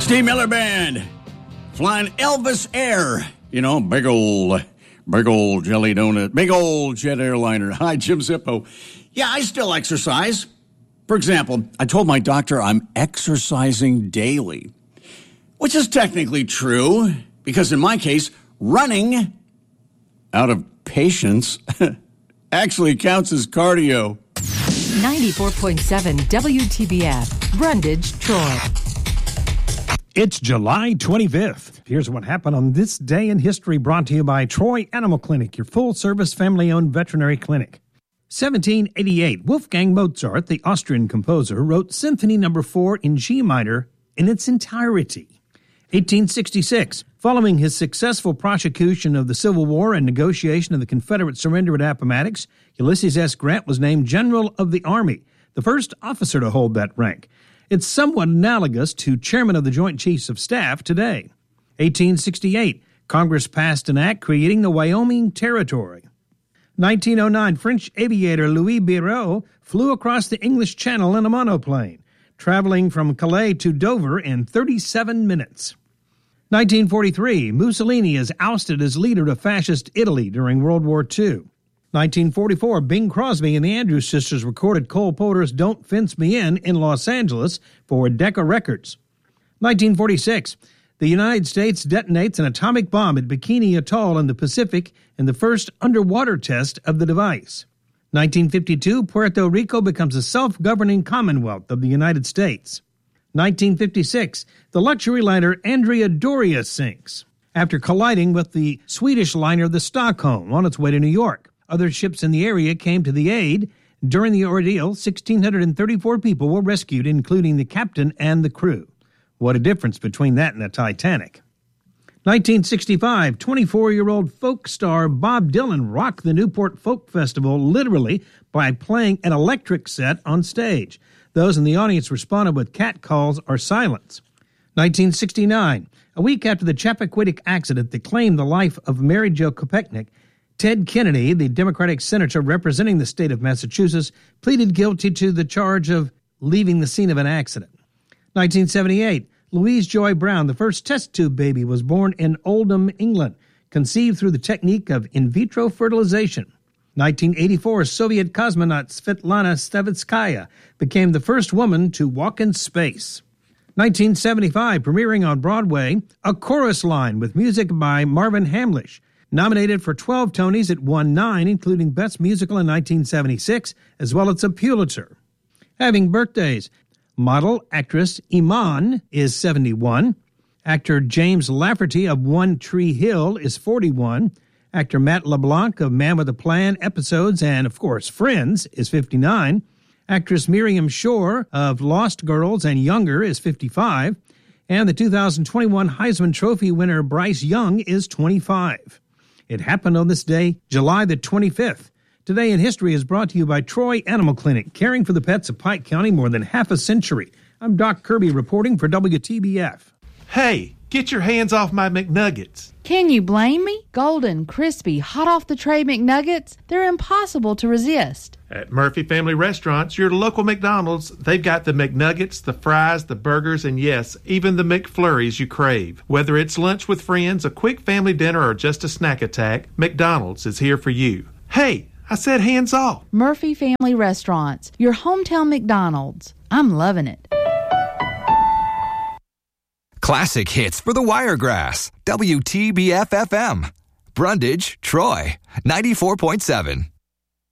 Steve Miller Band, flying Elvis Air. You know, big old jelly donut, big old jet airliner. Hi, Jim Zippo. Yeah, I still exercise. For example, I told my doctor I'm exercising daily, which is technically true because in my case, running out of patience actually counts as cardio. 94.7 WTBF, Brundage, Troy. It's July 25th. Here's what happened on this day in history, brought to you by Troy Animal Clinic, your full-service family-owned veterinary clinic. 1788, Wolfgang Mozart, the Austrian composer, wrote Symphony No. 4 in G minor in its entirety. 1866, following his successful prosecution of the Civil War and negotiation of the Confederate surrender at Appomattox, Ulysses S. Grant was named General of the Army, the first officer to hold that rank. It's somewhat analogous to Chairman of the Joint Chiefs of Staff today. 1868, Congress passed an act creating the Wyoming Territory. 1909, French aviator Louis Bireau flew across the English Channel in a monoplane, traveling from Calais to Dover in 37 minutes. 1943, Mussolini is ousted as leader of fascist Italy during World War II. 1944, Bing Crosby and the Andrews Sisters recorded Cole Porter's Don't Fence Me In Los Angeles for Decca Records. 1946, the United States detonates an atomic bomb at Bikini Atoll in the Pacific in the first underwater test of the device. 1952, Puerto Rico becomes a self-governing commonwealth of the United States. 1956, the luxury liner Andrea Doria sinks after colliding with the Swedish liner the Stockholm on its way to New York. Other ships in the area came to the aid. During the ordeal, 1,634 people were rescued, including the captain and the crew. What a difference between that and the Titanic. 1965, 24-year-old folk star Bob Dylan rocked the Newport Folk Festival literally by playing an electric set on stage. Those in the audience responded with catcalls or silence. 1969, a week after the Chappaquiddick accident that claimed the life of Mary Jo Kopechne, Ted Kennedy, the Democratic senator representing the state of Massachusetts, pleaded guilty to the charge of leaving the scene of an accident. 1978, Louise Joy Brown, the first test tube baby, was born in Oldham, England, conceived through the technique of in vitro fertilization. 1984, Soviet cosmonaut Svetlana Stavitskaya became the first woman to walk in space. 1975, premiering on Broadway, A Chorus Line with music by Marvin Hamlish. Nominated for 12 Tonys, it won 9, including Best Musical in 1976, as well as a Pulitzer. Having birthdays, model actress Iman is 71. Actor James Lafferty of One Tree Hill is 41. Actor Matt LeBlanc of Man with a Plan episodes and, of course, Friends is 59. Actress Miriam Shore of Lost Girls and Younger is 55. And the 2021 Heisman Trophy winner Bryce Young is 25. It happened on this day, July the 25th. Today in History is brought to you by Troy Animal Clinic, caring for the pets of Pike County more than half a century. I'm Doc Kirby reporting for WTBF. Hey, get your hands off my McNuggets. Can you blame me? Golden, crispy, hot off the tray McNuggets, they're impossible to resist. At Murphy Family Restaurants, your local McDonald's, they've got the McNuggets, the fries, the burgers, and yes, even the McFlurries you crave. Whether it's lunch with friends, a quick family dinner, or just a snack attack, McDonald's is here for you. Hey, I said hands off. Murphy Family Restaurants, your hometown McDonald's. I'm loving it. Classic hits for the Wiregrass. WTBF-FM. Brundage, Troy. 94.7.